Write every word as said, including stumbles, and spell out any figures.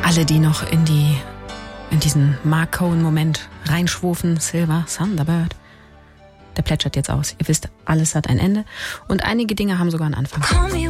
alle, die noch in die in diesen Mark Cohen-Moment reinschwufen, Silver Thunderbird, der plätschert jetzt aus. Ihr wisst, alles hat ein Ende und einige Dinge haben sogar einen Anfang.